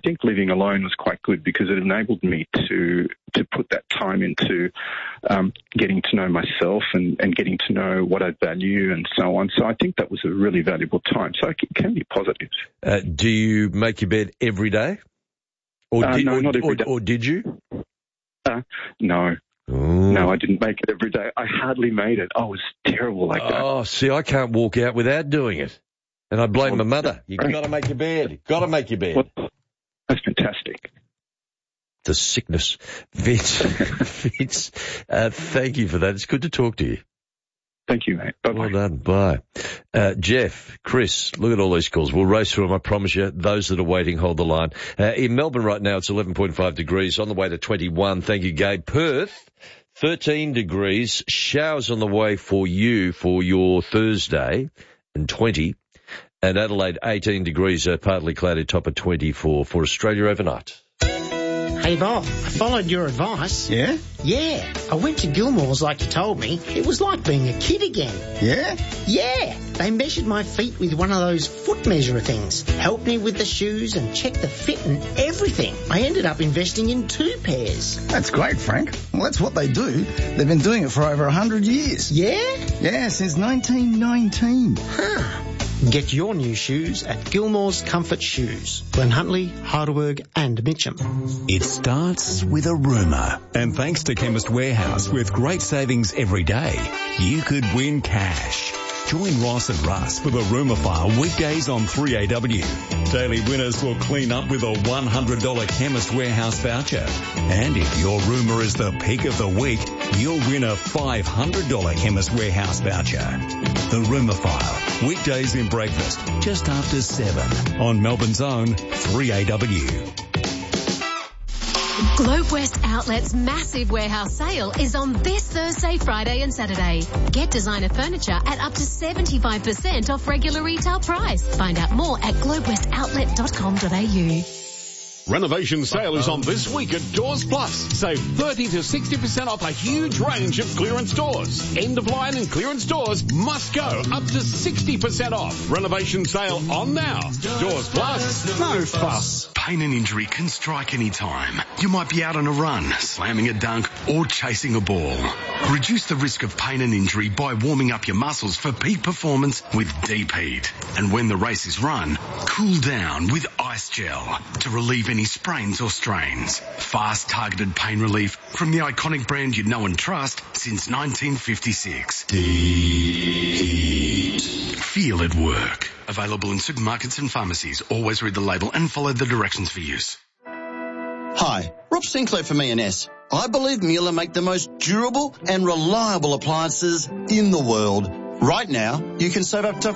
think living alone was quite good because it enabled me to put that time into getting to know myself and getting to know what I value and so on. So I think that was a really valuable time. So it can be positive. Do you make your bed every day? No, not every day. Or did you? No. Ooh. No, I didn't make it every day. I hardly made it. I was terrible like that. Oh, see, I can't walk out without doing it. And I blame my mother. You've got to make your bed. You've got to make your bed. Well, that's fantastic. The sickness. Vince, thank you for that. It's good to talk to you. Thank you, mate. Bye-bye. Well done. Bye. Jeff, Chris, look at all these calls. We'll race through them, I promise you. Those that are waiting, hold the line. In Melbourne right now, it's 11.5 degrees, on the way to 21. Thank you, Gabe. Perth, 13 degrees. Showers on the way for you for your Thursday, and 20. And Adelaide, 18 degrees, partly cloudy, top of 24 for Australia overnight. Hey, Bob, I followed your advice. Yeah? Yeah. I went to Gilmore's like you told me. It was like being a kid again. Yeah? Yeah. They measured my feet with one of those foot measurer things, helped me with the shoes and checked the fit and everything. I ended up investing in 2 pairs. That's great, Frank. Well, that's what they do. They've been doing it for over 100 years. Yeah? Yeah, since 1919. Huh. Get your new shoes at Gilmore's Comfort Shoes. Glen Huntly, Heidelberg and Mitcham. It starts with a rumour. And thanks to Chemist Warehouse, with great savings every day, you could win cash. Join Ross and Russ for the Rumour File weekdays on 3AW. Daily winners will clean up with a $100 Chemist Warehouse voucher. And if your rumour is the pick of the week, you'll win a $500 Chemist Warehouse voucher. The Rumour File, weekdays in breakfast, just after 7 on Melbourne's own 3AW. Globe West Outlet's massive warehouse sale is on this Thursday, Friday and Saturday. Get designer furniture at up to 75% off regular retail price. Find out more at globewestoutlet.com.au. Renovation sale is on this week at Doors Plus. Save 30 to 60% off a huge range of clearance doors. End of line and clearance doors must go up to 60% off. Renovation sale on now. Doors Plus. No fuss. Pain and injury can strike any time. You might be out on a run, slamming a dunk, or chasing a ball. Reduce the risk of pain and injury by warming up your muscles for peak performance with Deep Heat. And when the race is run, cool down with Ice Gel to relieve any sprains or strains. Fast, targeted pain relief from the iconic brand you know and trust since 1956. Deep Heat. Feel it work. Available in supermarkets and pharmacies. Always read the label and follow the directions for use. Hi, Rob Sinclair from E&S. I believe Miele make the most durable and reliable appliances in the world. Right now, you can save up to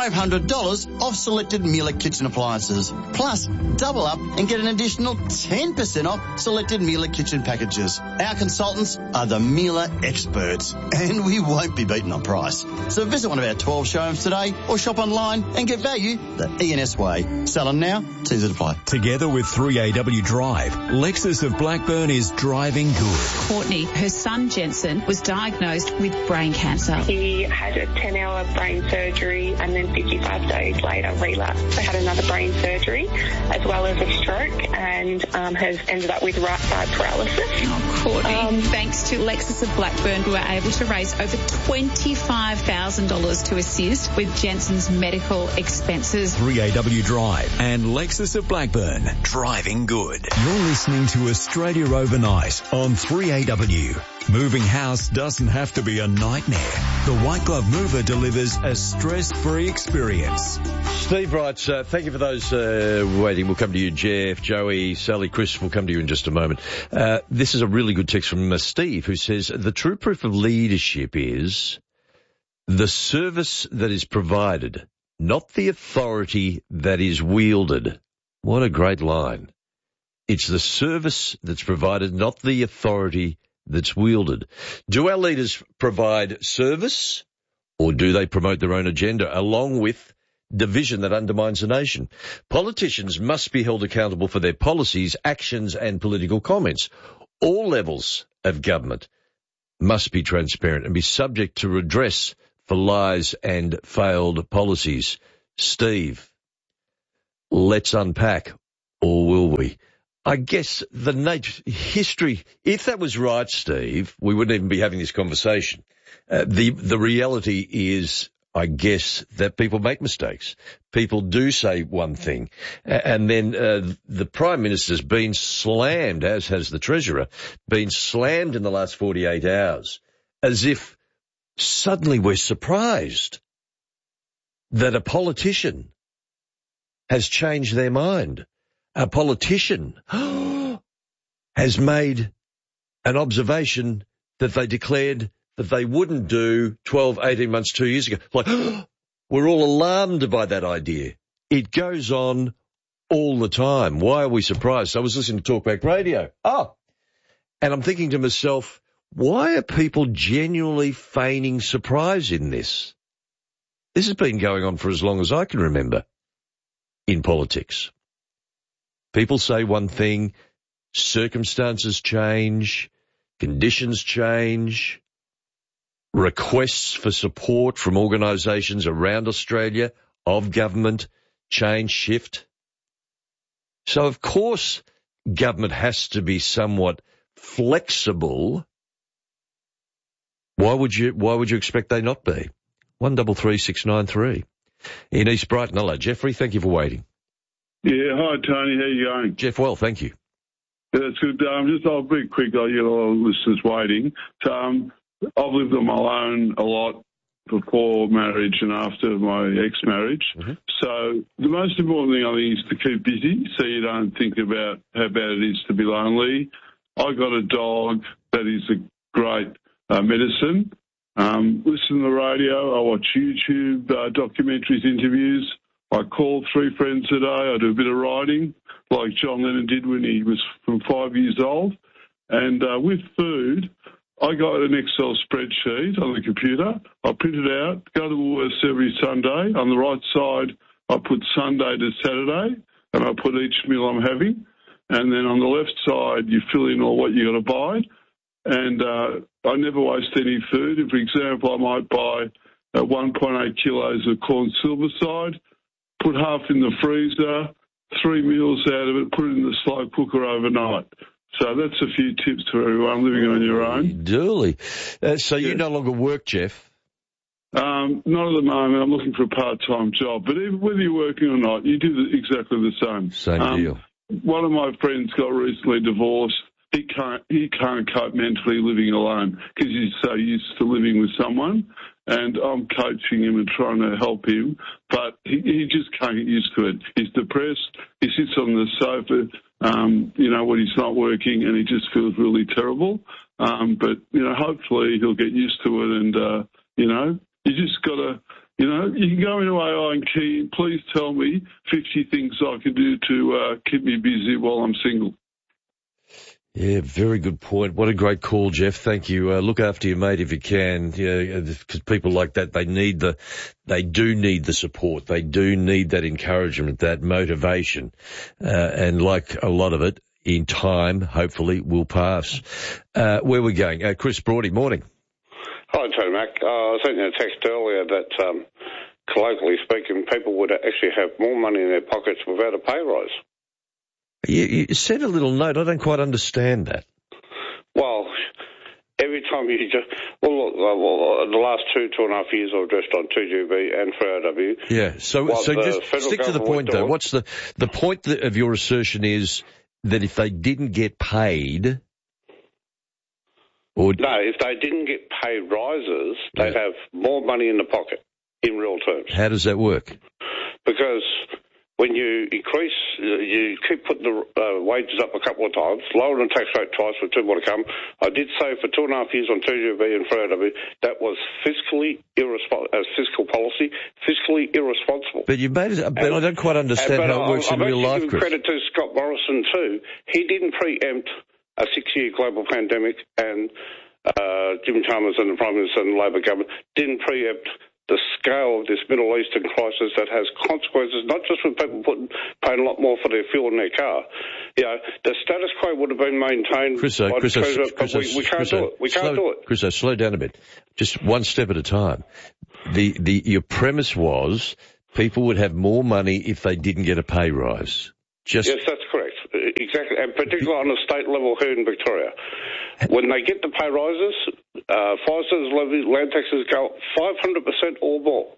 $500 off selected Miele kitchen appliances. Plus, double up and get an additional 10% off selected Miele kitchen packages. Our consultants are the Miele experts, and we won't be beaten on price. So visit one of our 12 showrooms today or shop online and get value the E&S way. Selling now, T's apply. Together with 3AW Drive, Lexus of Blackburn is driving good. Courtney, her son Jensen, was diagnosed with brain cancer. He had a 10-hour brain surgery and then 55 days later relapsed. So had another brain surgery as well as a stroke and has ended up with right side paralysis. Oh, Courtney, thanks to Lexus of Blackburn, we were able to raise over $25,000 to assist with Jensen's medical expenses. 3AW Drive and Lexus of Blackburn, driving good. You're listening to Australia Overnight on 3AW. Moving house doesn't have to be a nightmare. The White Glove Mover delivers a stress-free experience. Steve writes, thank you for those waiting. We'll come to you, Jeff, Joey, Sally, Chris. We'll come to you in just a moment. This is a really good text from Steve, who says, the true proof of leadership is the service that is provided, not the authority that is wielded. What a great line. It's the service that's provided, not the authority that's wielded. Do our leaders provide service, or do they promote their own agenda along with division that undermines a nation? Politicians must be held accountable for their policies, actions and political comments. All levels of government must be transparent and be subject to redress for lies and failed policies. Steve, let's unpack or will we? I guess history, if that was right, Steve, we wouldn't even be having this conversation. The reality is, I guess, that people make mistakes. People do say one thing, and then the Prime Minister's been slammed, as has the Treasurer, been slammed in the last 48 hours, as if suddenly we're surprised that a politician has changed their mind. A politician has made an observation that they declared that they wouldn't do 12, 18 months, 2 years ago. Like, we're all alarmed by that idea. It goes on all the time. Why are we surprised? I was listening to Talkback Radio. And I'm thinking to myself, why are people genuinely feigning surprise in this? This has been going on for as long as I can remember in politics. People say one thing, circumstances change, conditions change, requests for support from organisations around Australia, of government, change, shift. So, of course, government has to be somewhat flexible. Why would you expect they not be? 133693. In East Brighton. Hello, Jeffrey. Thank you for waiting. Yeah, hi, Tony. How you going? Jeff, well, thank you. Yeah, that's good. I'll be quick. I'll get a lot of listeners waiting. So, I've lived on my own a lot before marriage and after my ex-marriage. Mm-hmm. So the most important thing, I think, is to keep busy so you don't think about how bad it is to be lonely. I got a dog that is a great medicine. Listen to the radio. I watch YouTube, documentaries, interviews. I call 3 friends a day. I do a bit of writing, like John Lennon did when he was from 5 years old. And with food, I got an Excel spreadsheet on the computer. I print it out, go to Woolworths every Sunday. On the right side, I put Sunday to Saturday, and I put each meal I'm having. And then on the left side, you fill in all what you got to buy. And I never waste any food. For example, I might buy 1.8 kilos of corn silverside, put half in the freezer, 3 meals out of it, put it in the slow cooker overnight. So that's a few tips for everyone living on your own. Duly. So you no longer work, Jeff? Not at the moment. I'm looking for a part-time job. But even whether you're working or not, you do exactly the same. Same deal. One of my friends got recently divorced. He can't cope mentally living alone because he's so used to living with someone. And I'm coaching him and trying to help him, but he just can't get used to it. He's depressed. He sits on the sofa, when he's not working, and he just feels really terrible. But hopefully he'll get used to it. And you just got to, you can go into AI and key. Please tell me 50 things I can do to keep me busy while I'm single. Yeah, very good point. What a great call, Jeff. Thank you. Look after your mate if you can, because people like that, they do need the support. They do need that encouragement, that motivation. And like a lot of it, in time, hopefully, will pass. Where are we going? Chris Brody, morning. Hi, Tony Mac. I sent you a text earlier that, colloquially speaking, people would actually have more money in their pockets without a pay rise. You sent a little note. I don't quite understand that. Well, every time you just... the last 2.5 years I've addressed on 2GB and 3RW. Yeah, so just stick to the point, though. What's the point of your assertion is that if they didn't get paid... No, if they didn't get pay rises, they'd have more money in the pocket, in real terms. How does that work? Because... when you increase, you keep putting the wages up a couple of times, lower the tax rate twice for 2 more to come. I did say for 2.5 years on 2GB and 3RW, that was fiscally fiscal policy, fiscally irresponsible. But you made it, but I don't quite understand how it works in real life, Chris. Credit to Scott Morrison too. He didn't preempt a 6-year global pandemic, and Jim Chalmers and the Prime Minister and the Labor government didn't preempt the scale of this Middle Eastern crisis that has consequences, not just with people paying a lot more for their fuel in their car. The status quo would have been maintained by the President, but we can't do it. We can't do it. Chris, slow down a bit. Just one step at a time. Your premise was people would have more money if they didn't get a pay rise. Yes, that's correct. exactly, and particularly on a state level here in Victoria. When they get the pay rises, fire service levies, land taxes go up 500% or more.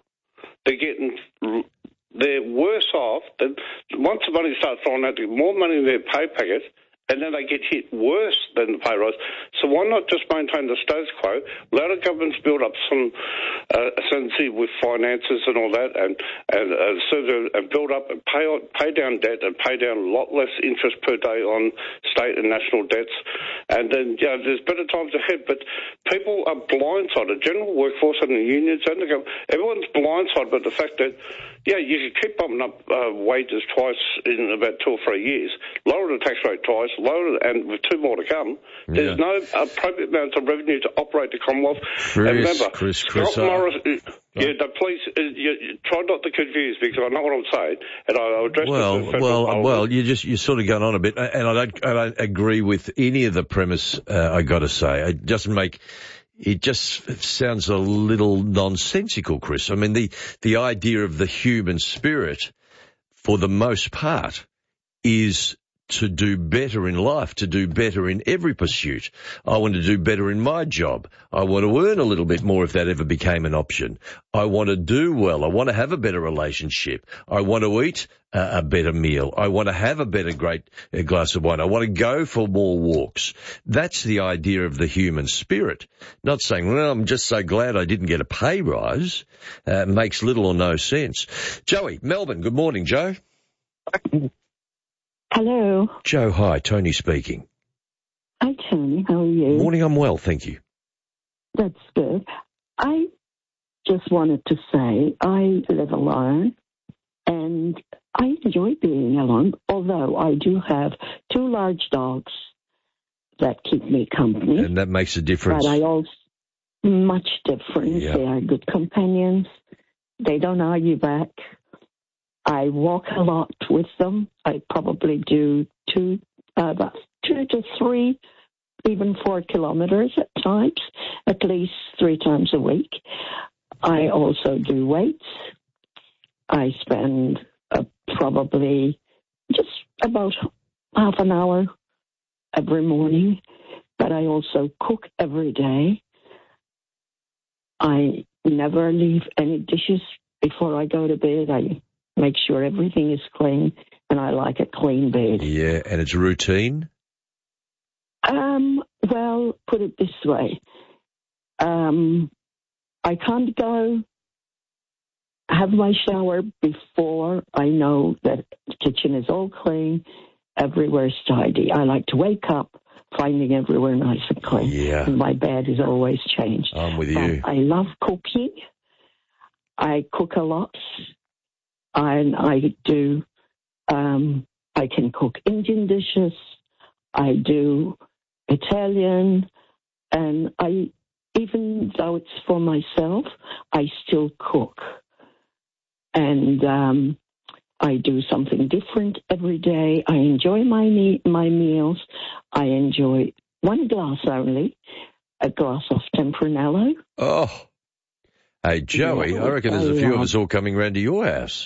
They're worse off than once the money starts flowing out, they get more money in their pay packet, and then they get hit worse than the pay rise. So why not just maintain the status quo, allow the governments build up some ascendancy with finances and all that, and build up and pay down debt and pay down a lot less interest per day on state and national debts, and then there's better times ahead. But people are blindsided, general workforce and the unions and the government, everyone's blindsided by the fact that you can keep bumping up wages twice in about 2 or 3 years, lower the tax rate twice, and with 2 more to come, there's no appropriate amount of revenue to operate the Commonwealth. And remember, Scott Morris, please try not to confuse me, because I know what I'm saying, and I'll address this. You're sort of going on a bit, and I don't agree with any of the premise. I got to say, it just sounds a little nonsensical, Chris. I mean, the idea of the human spirit, for the most part, is to do better in life, to do better in every pursuit. I want to do better in my job. I want to earn a little bit more if that ever became an option. I want to do well. I want to have a better relationship. I want to eat a better meal. I want to have a great glass of wine. I want to go for more walks. That's the idea of the human spirit. Not saying, well, I'm just so glad I didn't get a pay rise. Makes little or no sense. Joey, Melbourne, good morning, Joe. Hello. Joe, hi. Tony speaking. Hi, Tony. How are you? Morning, I'm well, thank you. That's good. I just wanted to say I live alone, and I enjoy being alone, although I do have 2 large dogs that keep me company. And that makes a difference. But I also, much difference. Yep. They are good companions. They don't argue back. I walk a lot with them. I probably do about 2 to 3, even 4 kilometers at times, at least 3 times a week. I also do weights. I spend probably just about half an hour every morning, but I also cook every day. I never leave any dishes before I go to bed. I make sure everything is clean, and I like a clean bed. Yeah, and it's routine? Well, put it this way. I can't go have my shower before I know that the kitchen is all clean, everywhere's tidy. I like to wake up finding everywhere nice and clean. Yeah. And my bed is always changed. I'm with you. I love cooking. I cook a lot. And I do, I can cook Indian dishes, I do Italian, and even though it's for myself, I still cook. And I do something different every day. I enjoy my meals. I enjoy 1 glass only, a glass of Tempranillo. Oh, hey, Joey, I reckon there's a few of us all coming round to your house.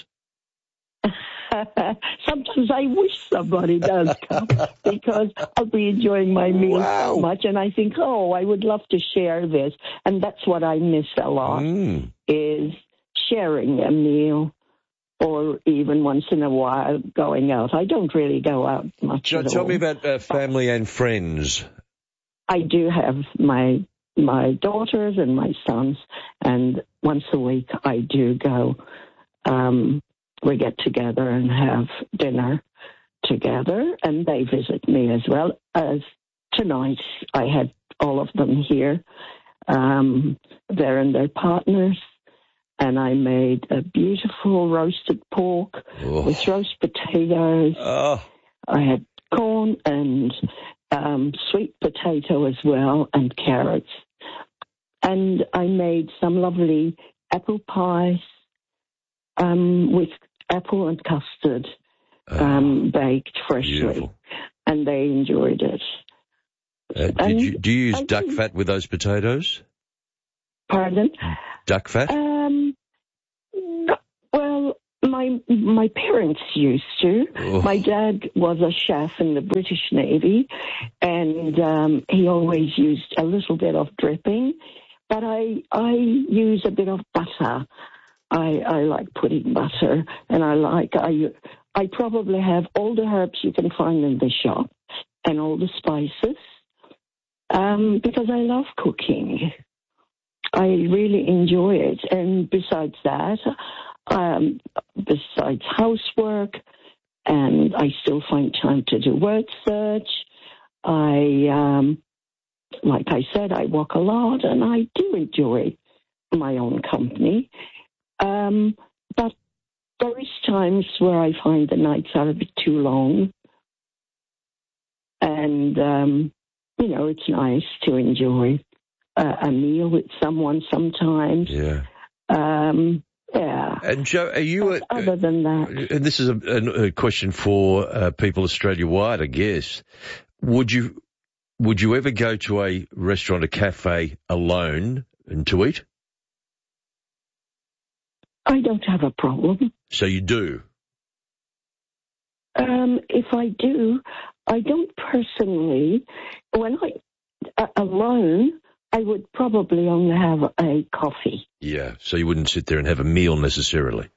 Sometimes I wish somebody does come because I'll be enjoying my meal so much, and I think, I would love to share this. And that's what I miss a lot, is sharing a meal, or even once in a while going out. I don't really go out much at all. Tell me about family and friends. I do have my daughters and my sons, and once a week I do go. We get together and have dinner together, and they visit me as well. As tonight, I had all of them here. They're and their partners, and I made a beautiful roasted pork with roast potatoes. I had corn and sweet potato as well, and carrots. And I made some lovely apple pies with apple and custard baked freshly. Beautiful. And they enjoyed it. Do you use duck fat with those potatoes? Pardon? Duck fat? Well, my my parents used to. Oh. My dad was a chef in the British Navy, and he always used a little bit of dripping. But I use a bit of butter. I like putting butter, and I probably have all the herbs you can find in the shop and all the spices because I love cooking. I really enjoy it. And besides that, besides housework, and I still find time to do word search. Like I said, I walk a lot, and I do enjoy my own company. But there is times where I find the nights are a bit too long. And, it's nice to enjoy a meal with someone sometimes. Yeah. Yeah. And Joe, are you... other than that... And this is a question for people Australia-wide, I guess. Would you ever go to a restaurant, a cafe, alone and to eat? I don't have a problem. So you do? If I do, I don't personally. When alone, I would probably only have a coffee. Yeah, so you wouldn't sit there and have a meal necessarily?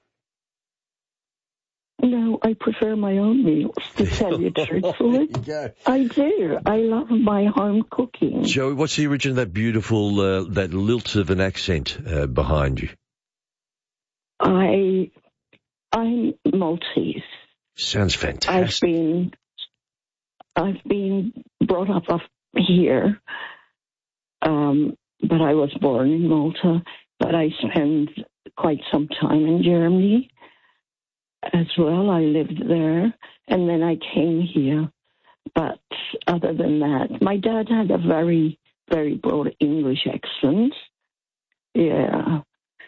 No, I prefer my own meals, to tell you truthfully. There you go. I do. I love my home cooking. Joey, what's the origin of that beautiful, that lilt of an accent behind you? I'm Maltese. Sounds fantastic. I've been brought up here, but I was born in Malta, but I spent quite some time in Germany as well. I lived there, and then I came here. But other than that, my dad had a very, very broad English accent. Yeah.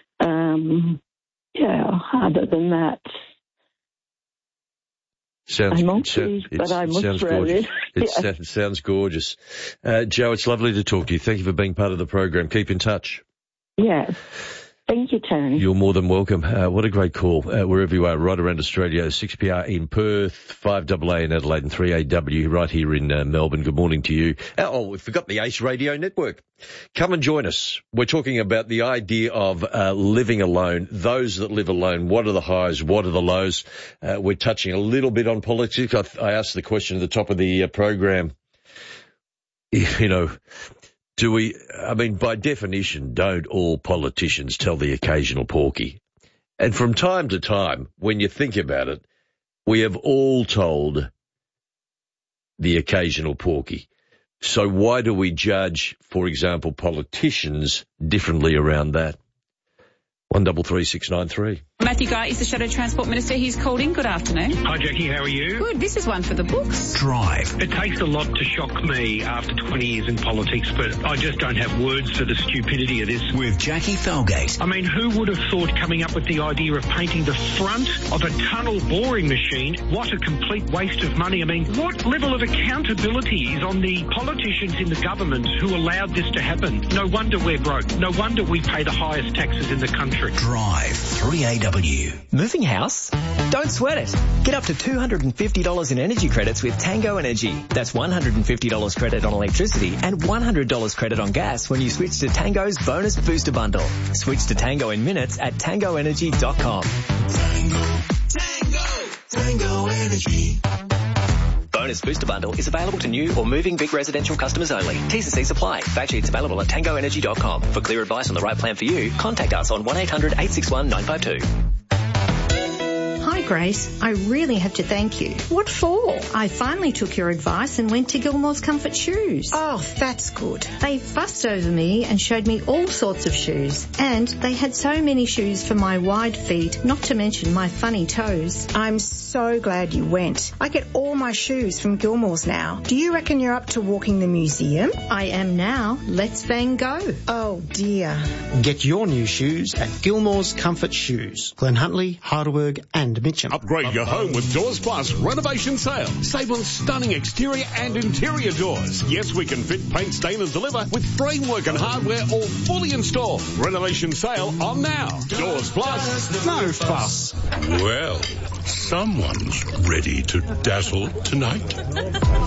Other than that, I'm Maltese, but I'm Australian. It sounds gorgeous. Joe, it's lovely to talk to you. Thank you for being part of the program. Keep in touch. Yes. Thank you, Tony. You're more than welcome. What a great call. Wherever you are, right around Australia, 6PR in Perth, 5AA in Adelaide and 3AW right here in Melbourne. Good morning to you. Oh, we forgot the Ace Radio Network. Come and join us. We're talking about the idea of living alone. Those that live alone, what are the highs, what are the lows? We're touching a little bit on politics. I asked the question at the top of the program, by definition, don't all politicians tell the occasional porky? And from time to time, when you think about it, we have all told the occasional porky. So why do we judge, for example, politicians differently around that? 133693. Matthew Guy is the Shadow Transport Minister. He's called in. Good afternoon. Hi, Jackie. How are you? Good. This is one for the books. Drive. It takes a lot to shock me after 20 years in politics, but I just don't have words for the stupidity of this. With Jackie Falgate. I mean, who would have thought coming up with the idea of painting the front of a tunnel boring machine? What a complete waste of money. I mean, what level of accountability is on the politicians in the government who allowed this to happen? No wonder we're broke. No wonder we pay the highest taxes in the country. Drive 3AW. Moving house? Don't sweat it. Get up to $250 in energy credits with Tango Energy. That's $150 credit on electricity and $100 credit on gas when you switch to Tango's Bonus Booster Bundle. Switch to Tango in minutes at tangoenergy.com. Tango Energy. Bonus Booster Bundle is available to new or moving big residential customers only. T's and C's apply. Fact sheets available at tangoenergy.com. For clear advice on the right plan for you, contact us on 1-800-861-952. Hi Grace, I really have to thank you. What for? I finally took your advice and went to Gilmore's Comfort Shoes. Oh, that's good. They fussed over me and showed me all sorts of shoes. And they had so many shoes for my wide feet, not to mention my funny toes. I'm so so glad you went. I get all my shoes from Gilmore's now. Do you reckon you're up to walking the museum? I am now. Let's Van Gogh. Oh dear. Get your new shoes at Gilmore's Comfort Shoes, Glen Huntly, Heidelberg and Mitcham. Upgrade your home with Doors Plus renovation sale. Save on stunning exterior and interior doors. Yes, we can fit, paint, stain and deliver with framework and hardware all fully installed. Renovation sale on now. Doors Plus, no fuss. Well, someone's ready to dazzle tonight.